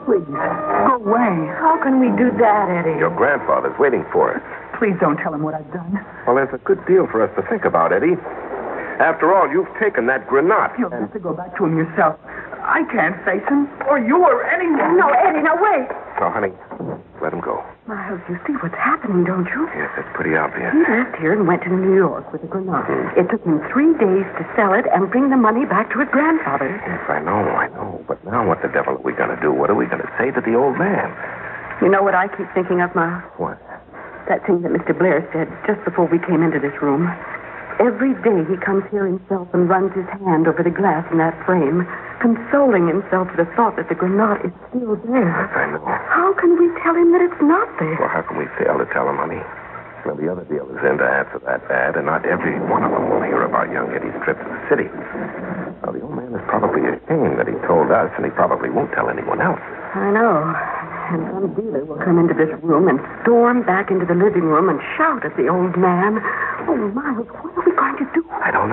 Please, go away. How can we do that, Eddie? Your grandfather's waiting for us. Please don't tell him what I've done. Well, there's a good deal for us to think about, Eddie. After all, you've taken that grenade. You'll have to go back to him yourself. I can't face him, or you, or anyone. No, Eddie, no, wait. No, honey, let him go. Miles, you see what's happening, don't you? Yes, that's pretty obvious. He left here and went to New York with a grenade. It took him 3 days to sell it and bring the money back to his grandfather. Yes, I know. But now what the devil are we going to do? What are we going to say to the old man? You know what I keep thinking of, Miles? What? That thing that Mr. Blair said just before we came into this room. Every day he comes here himself and runs his hand over the glass in that frame, consoling himself with the thought that the grenade is still there. Yes, I know. How can we tell him that it's not there? Well, how can we fail to tell him, honey? Well, the other deal is in to answer that ad, and not every one of them will hear about young Eddie's trip to the city. Now, the old man is probably ashamed that he told us, and he probably won't tell anyone else. I know. And some dealer will come into this room and storm back into the living room and shout at the old man. Oh, Miles, what are we going to do? I don't know.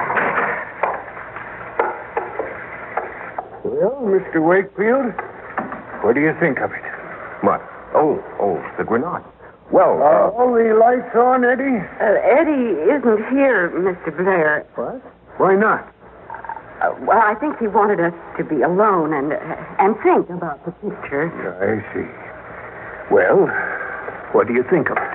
Well, Mr. Wakefield, what do you think of it? What? Oh, the grenade. Well, Are all the lights on, Eddie? Eddie isn't here, Mr. Blair. What? Why not? Well, I think he wanted us to be alone and think about the picture. I see. Well, what do you think of it?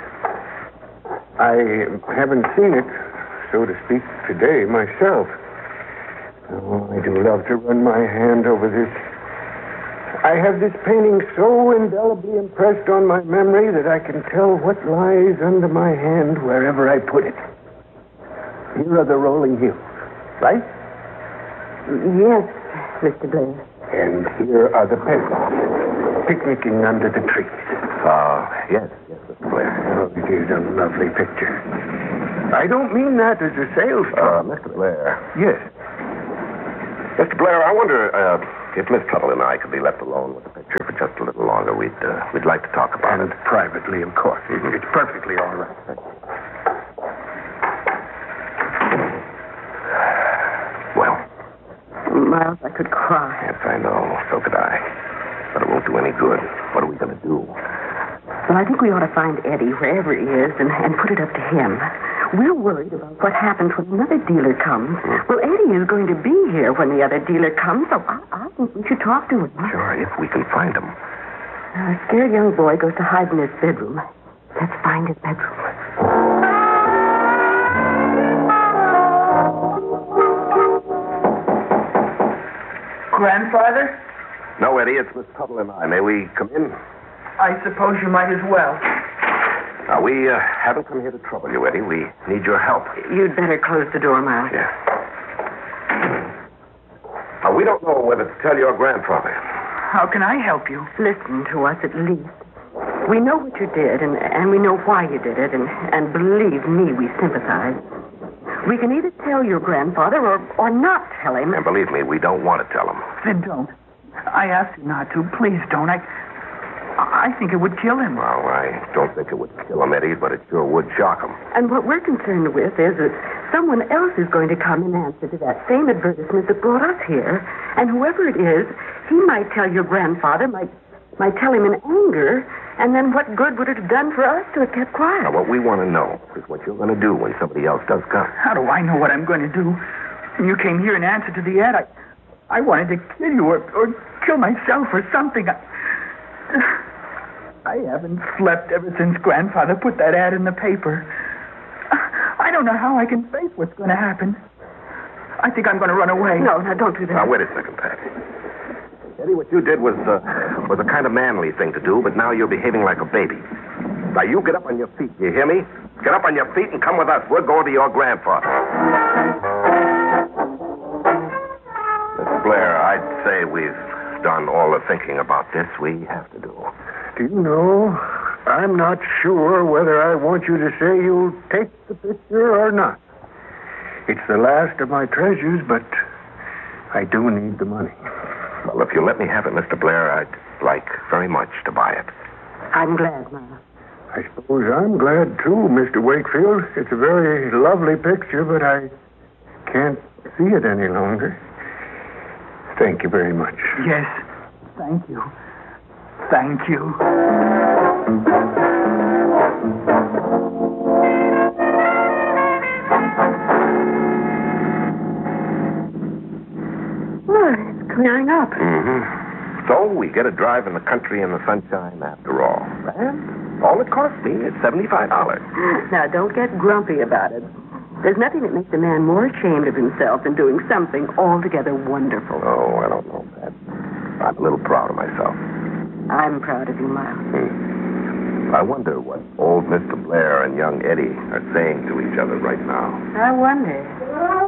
I haven't seen it, so to speak, today myself. Oh, I do love to run my hand over this. I have this painting so indelibly impressed on my memory that I can tell what lies under my hand wherever I put it. Here are the rolling hills, right? Yes, Mr. Blair. And here are the peasants, picnicking under the trees. Yes, Mr. Blair. Oh, it is a lovely picture. I don't mean that as a sales talk. Mr. Blair. Yes. Mr. Blair, I wonder if Miss Tuttle and I could be left alone with the picture for just a little longer. We'd like to talk about And it. privately, of course. It's perfectly all right. Well, Miles, I could cry. yes, I know. So could I. But it won't do any good. What are we going to do? Well, I think we ought to find Eddie wherever he is and put it up to him. We're worried about what happens when another dealer comes. Well, Eddie is going to be here when the other dealer comes, so I think we should talk to him. Sure, if we can find him. A scared young boy goes to hide in his bedroom. Let's find his bedroom. Grandfather? No, Eddie, it's Miss Tuttle and I. May we come in? I suppose you might as well. Now, we haven't come here to trouble you, Eddie. We need your help. You'd better close the door, Miles. Yeah. Now, we don't know whether to tell your grandfather. How can I help you? Listen to us at least. We know what you did, and we know why you did it, and believe me, we sympathize. We can either tell your grandfather or not tell him. And believe me, we don't want to tell him. Then don't. I asked you not to. Please don't. I think it would kill him. Well, I don't think it would kill him, Eddie, but it sure would shock him. And what we're concerned with is that someone else is going to come in answer to that same advertisement that brought us here. And whoever it is, he might tell your grandfather, might tell him in anger, and then what good would it have done for us to have kept quiet? Now, what we want to know is what you're going to do when somebody else does come. How do I know what I'm going to do? When you came here in answer to the ad, I wanted to kill you or kill myself or something. I haven't slept ever since Grandfather put that ad in the paper. I don't know how I can face what's going to happen. I think I'm going to run away. No, don't do that. Now, wait a second, Pat. Eddie, what you did was a kind of manly thing to do, but now you're behaving like a baby. Now, you get up on your feet, you hear me? Get up on your feet and come with us. We're going to your grandfather. Mr. Blair, I'd say we've done all the thinking about this we have to do. Do you know, I'm not sure whether I want you to say you'll take the picture or not. It's the last of my treasures, but I do need the money. Well, if you let me have it, Mr. Blair, I'd like very much to buy it. I'm glad, Mama. I suppose I'm glad, too, Mr. Wakefield. It's a very lovely picture, but I can't see it any longer. Thank you very much. Yes, thank you. Thank you. Well, it's clearing up. Mm-hmm. So we get a drive in the country in the sunshine after all. And all it cost me is $75. Now, don't get grumpy about it. There's nothing that makes a man more ashamed of himself than doing something altogether wonderful. Oh, I don't know, Pat. I'm a little proud of myself. I'm proud of you, Miles. I wonder what old Mr. Blair and young Eddie are saying to each other right now. I wonder.